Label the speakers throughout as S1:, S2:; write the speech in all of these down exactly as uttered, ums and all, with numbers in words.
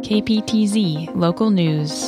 S1: K P T Z Local News.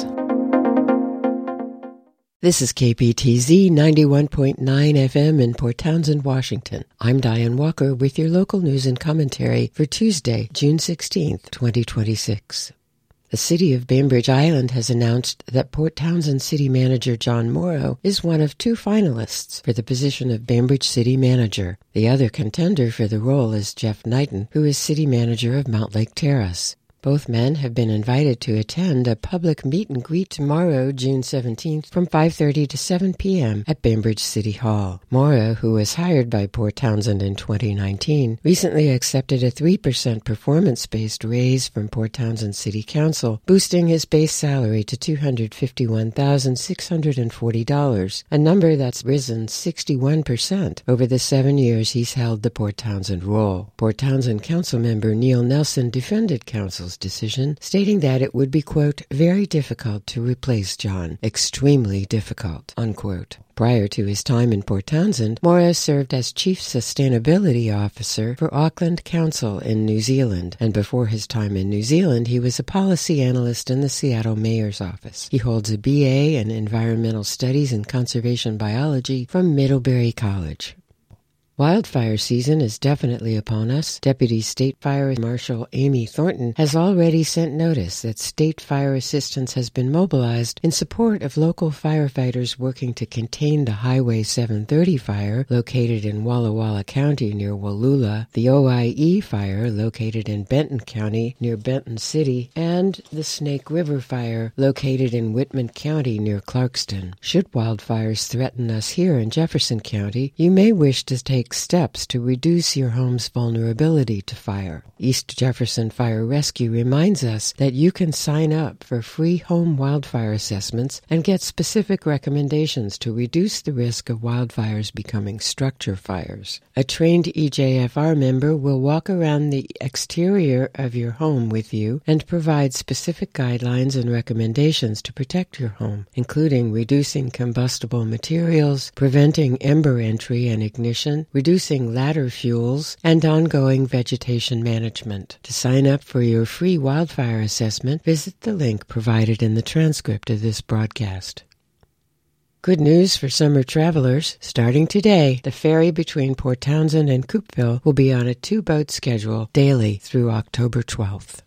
S2: This is K P T Z ninety-one point nine F M in Port Townsend, Washington. I'm Diane Walker with your local news and commentary for Tuesday, June sixteenth, twenty twenty-six. The city of Bainbridge Island has announced that Port Townsend City Manager John Morrow is one of two finalists for the position of Bainbridge City Manager. The other contender for the role is Jeff Knighton, who is City Manager of Mountlake Terrace. Both men have been invited to attend a public meet and greet tomorrow, June seventeenth, from five thirty to seven p.m. at Bainbridge City Hall. Morrow, who was hired by Port Townsend in twenty nineteen, recently accepted a three percent performance-based raise from Port Townsend City Council, boosting his base salary to two hundred fifty-one thousand six hundred forty dollars, a number that's risen sixty-one percent over the seven years he's held the Port Townsend role. Port Townsend Council member Neil Nelson defended Council's decision, stating that it would be, quote, very difficult to replace John, extremely difficult, unquote. Prior to his time in Port Townsend, Morrow served as Chief Sustainability Officer for Auckland Council in New Zealand, and before his time in New Zealand, he was a policy analyst in the Seattle Mayor's Office. He holds a B A in Environmental Studies and Conservation Biology from Middlebury College. Wildfire season is definitely upon us. Deputy State Fire Marshal Amy Thornton has already sent notice that state fire assistance has been mobilized in support of local firefighters working to contain the Highway seven thirty fire located in Walla Walla County near Wallula, the O I E fire located in Benton County near Benton City, and the Snake River fire located in Whitman County near Clarkston. Should wildfires threaten us here in Jefferson County, you may wish to take steps to reduce your home's vulnerability to fire. East Jefferson Fire Rescue reminds us that you can sign up for free home wildfire assessments and get specific recommendations to reduce the risk of wildfires becoming structure fires. A trained E J F R member will walk around the exterior of your home with you and provide specific guidelines and recommendations to protect your home, including reducing combustible materials, preventing ember entry and ignition, reducing ladder fuels, and ongoing vegetation management. To sign up for your free wildfire assessment, visit the link provided in the transcript of this broadcast. Good news for summer travelers. Starting today, the ferry between Port Townsend and Coupeville will be on a two-boat schedule daily through October twelfth.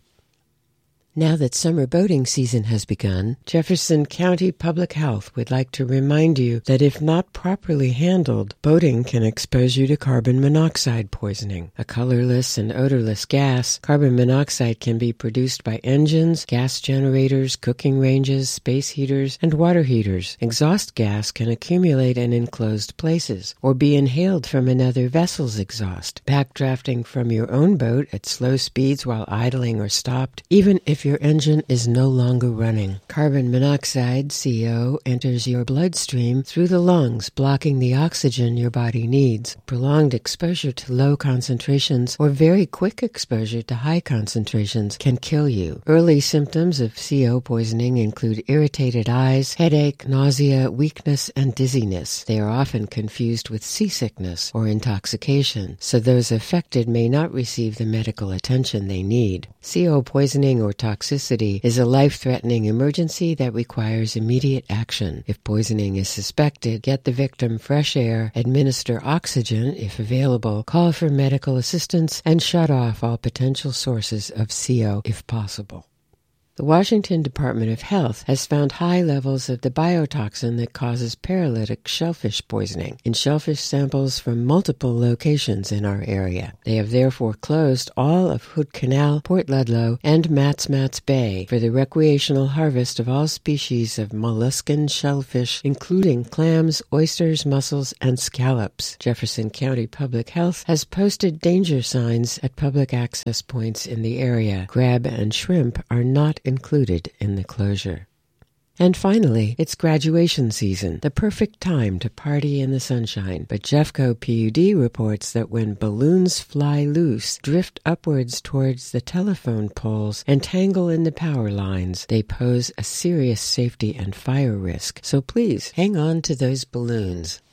S2: Now that summer boating season has begun, Jefferson County Public Health would like to remind you that if not properly handled, boating can expose you to carbon monoxide poisoning. A colorless and odorless gas, carbon monoxide can be produced by engines, gas generators, cooking ranges, space heaters, and water heaters. Exhaust gas can accumulate in enclosed places or be inhaled from another vessel's exhaust. Backdrafting from your own boat at slow speeds while idling or stopped, even if your engine is no longer running. Carbon monoxide, C O, enters your bloodstream through the lungs, blocking the oxygen your body needs. Prolonged exposure to low concentrations or very quick exposure to high concentrations can kill you. Early symptoms of C O poisoning include irritated eyes, headache, nausea, weakness, and dizziness. They are often confused with seasickness or intoxication, so those affected may not receive the medical attention they need. C O poisoning or toxicity is a life-threatening emergency that requires immediate action. If poisoning is suspected, get the victim fresh air, administer oxygen if available, call for medical assistance, and shut off all potential sources of C O if possible. The Washington Department of Health has found high levels of the biotoxin that causes paralytic shellfish poisoning in shellfish samples from multiple locations in our area. They have therefore closed all of Hood Canal, Port Ludlow, and Matz-Matz Bay for the recreational harvest of all species of molluscan shellfish, including clams, oysters, mussels, and scallops. Jefferson County Public Health has posted danger signs at public access points in the area. Crab and shrimp are not included in the closure. And finally, it's graduation season, the perfect time to party in the sunshine. But Jeffco P U D reports that when balloons fly loose, drift upwards towards the telephone poles, and tangle in the power lines, they pose a serious safety and fire risk. So please, hang on to those balloons.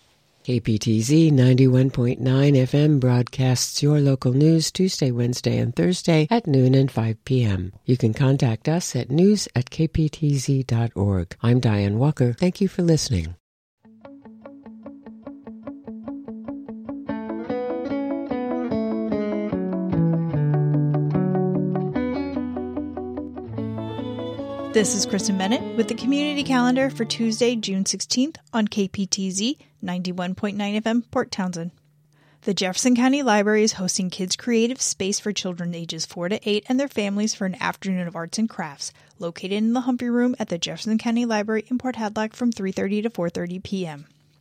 S2: K P T Z ninety-one point nine F M broadcasts your local news Tuesday, Wednesday, and Thursday at noon and five p.m. You can contact us at news at k p t z dot org. I'm Diane Walker. Thank you for listening.
S3: This is Kristen Bennett with the Community Calendar for Tuesday, June sixteenth on K P T Z ninety-one point nine F M, Port Townsend. The Jefferson County Library is hosting Kids Creative Space for children ages four to eight and their families for an afternoon of arts and crafts, located in the Humphrey Room at the Jefferson County Library in Port Hadlock from three thirty to four thirty p.m.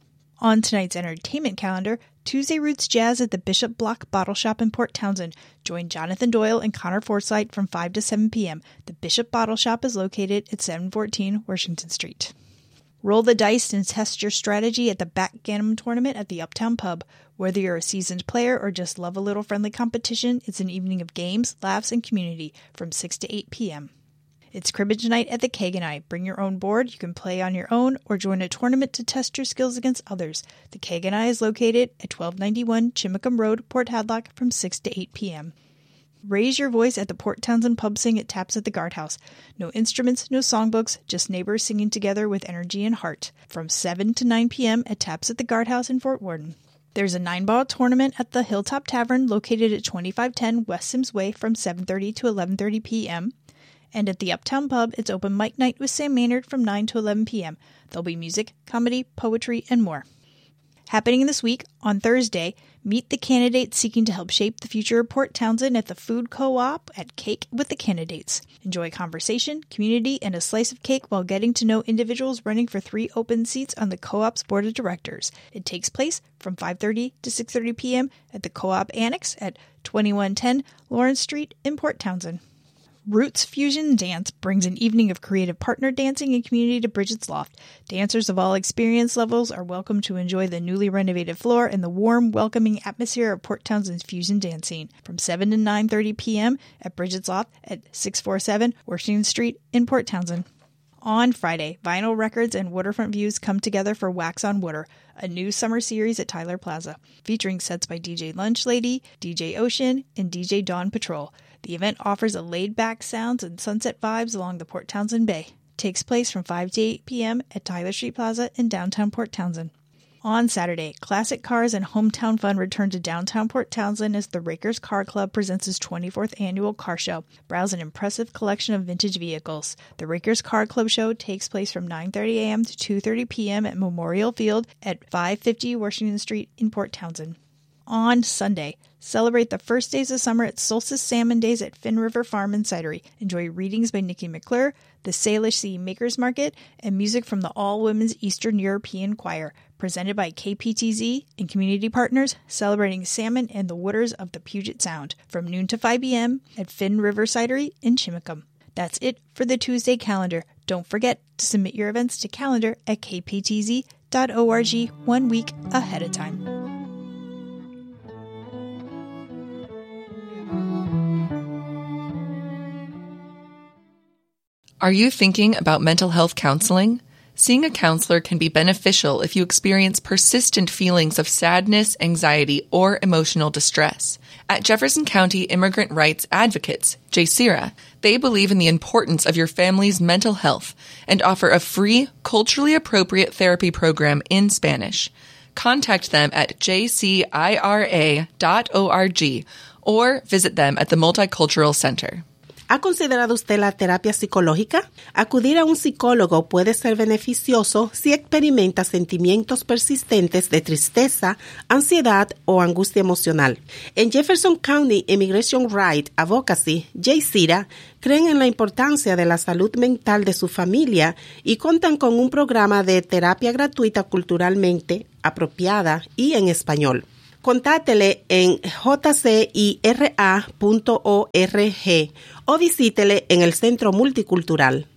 S3: On tonight's entertainment calendar, Tuesday Roots Jazz at the Bishop Block Bottle Shop in Port Townsend. Join Jonathan Doyle and Connor Forsythe from five to seven p.m. The Bishop Bottle Shop is located at seven fourteen Washington Street. Roll the dice and test your strategy at the Backgammon Tournament at the Uptown Pub. Whether you're a seasoned player or just love a little friendly competition, it's an evening of games, laughs, and community from six to eight p.m. It's cribbage night at the Kaganai. Bring your own board. You can play on your own or join a tournament to test your skills against others. The Kaganai is located at twelve ninety-one Chimacum Road, Port Hadlock from six to eight p.m. Raise your voice at the Port Townsend Pub Sing at Taps at the Guardhouse. No instruments, no songbooks, just neighbors singing together with energy and heart. From seven to nine p.m. at Taps at the Guardhouse in Fort Worden. There's a nine-ball tournament at the Hilltop Tavern located at twenty-five ten West Sims Way from seven thirty to eleven thirty p.m. And at the Uptown Pub, it's open mic night with Sam Maynard from nine to eleven p.m. There'll be music, comedy, poetry, and more. Happening this week, on Thursday, meet the candidates seeking to help shape the future of Port Townsend at the Food Co-op at Cake with the Candidates. Enjoy conversation, community, and a slice of cake while getting to know individuals running for three open seats on the Co-op's Board of Directors. It takes place from five thirty to six thirty p.m. at the Co-op Annex at twenty-one ten Lawrence Street in Port Townsend. Roots Fusion Dance brings an evening of creative partner dancing and community to Bridget's Loft. Dancers of all experience levels are welcome to enjoy the newly renovated floor and the warm, welcoming atmosphere of Port Townsend's fusion dance scene from seven to nine thirty p.m. at Bridget's Loft at six forty-seven Washington Street in Port Townsend. On Friday, Vinyl Records and Waterfront Views come together for Wax on Water, a new summer series at Tyler Plaza, featuring sets by D J Lunch Lady, D J Ocean, and D J Dawn Patrol. The event offers a laid-back sounds and sunset vibes along the Port Townsend Bay. It takes place from five to eight p.m. at Tyler Street Plaza in downtown Port Townsend. On Saturday, Classic Cars and Hometown Fun return to downtown Port Townsend as the Rakers Car Club presents its twenty-fourth annual car show. Browse an impressive collection of vintage vehicles. The Rakers Car Club show takes place from nine thirty a.m. to two thirty p.m. at Memorial Field at five fifty Washington Street in Port Townsend. On Sunday, celebrate the first days of summer at Solstice Salmon Days at Finn River Farm and Cidery. Enjoy readings by Nikki McClure, the Salish Sea Makers Market, and music from the All-Women's Eastern European Choir, presented by K P T Z and community partners, celebrating salmon and the waters of the Puget Sound, from noon to five p.m. at Finn River Cidery in Chimacum. That's it for the Tuesday calendar. Don't forget to submit your events to calendar at k p t z dot org one week ahead of time.
S4: Are you thinking about mental health counseling? Seeing a counselor can be beneficial if you experience persistent feelings of sadness, anxiety, or emotional distress. At Jefferson County Immigrant Rights Advocates, J C R A, they believe in the importance of your family's mental health and offer a free, culturally appropriate therapy program in Spanish. Contact them at j c i r a dot org or visit them at the Multicultural Center.
S5: ¿Ha considerado usted la terapia psicológica? Acudir a un psicólogo puede ser beneficioso si experimenta sentimientos persistentes de tristeza, ansiedad o angustia emocional. En Jefferson County Immigration Rights Advocacy, J C R A, creen en la importancia de la salud mental de su familia y cuentan con un programa de terapia gratuita culturalmente apropiada y en español. Contátele en j c i r a punto org o visítele en el Centro Multicultural.